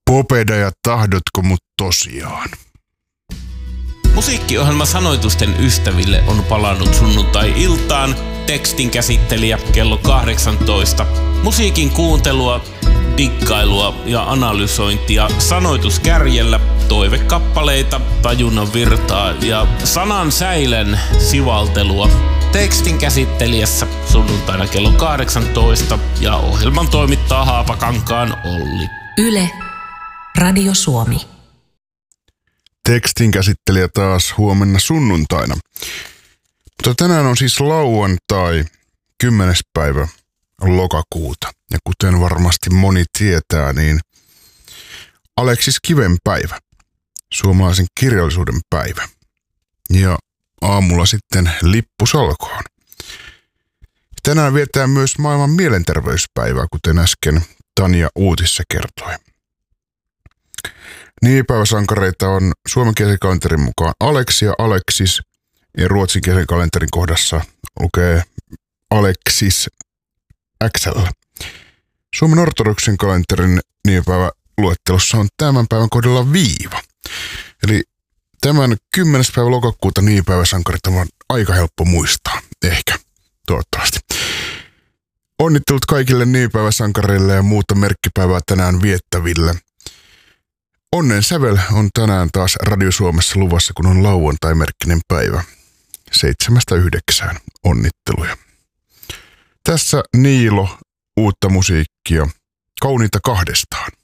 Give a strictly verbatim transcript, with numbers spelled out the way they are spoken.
Popeda ja tahdotko mut tosiaan? Musiikkiohjelma Sanoitusten ystäville on palannut sunnuntai-iltaan. Tekstin käsittelijä kello kahdeksantoista. Musiikin kuuntelua, dikkailua ja analysointia sanoituskärjellä, toivekappaleita, tajunnan virtaa ja sanan säilen sivaltelua. Tekstin käsittelijässä sunnuntaina kello kahdeksantoista ja ohjelman toimittaa Haapakankaan Olli. Yle, Radio Suomi. Tekstin käsittelijä taas huomenna sunnuntaina. Mutta tänään on siis lauantai, kymmenes päivä lokakuuta. Ja kuten varmasti moni tietää, niin Aleksis Kiven päivä, suomalaisen kirjallisuuden päivä. Ja aamulla sitten lippusalkoon. Tänään vietetään myös maailman mielenterveyspäivää, kuten äsken Tanja uutisissa kertoi. Nimipäiväsankareita on suomenkielisen kalenterin mukaan Aleksi ja Aleksis, ja ruotsinkielisen kalenterin kohdassa lukee Aleksis X:llä. Suomen ortodoksin kalenterin nimipäiväluettelossa on tämän päivän kohdalla viiva. Eli tämän kymmenes päivä lokakuuta nimipäiväsankarit on aika helppo muistaa, ehkä, toivottavasti. Onnittelut kaikille nimipäiväsankareille ja muuta merkkipäivää tänään viettäville. Onnen sävel on tänään taas Radio Suomessa luvassa, kun on lauantai-merkkinen päivä. Seitsemästä yhdeksään. Onnitteluja. Tässä Niilo, uutta musiikkia. Kauniita kahdestaan.